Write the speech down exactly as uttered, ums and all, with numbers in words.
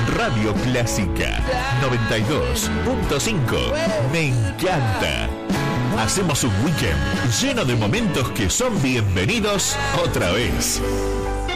Radio Clásica noventa y dos punto cinco. Me encanta. Hacemos un weekend lleno de momentos que son bienvenidos otra vez.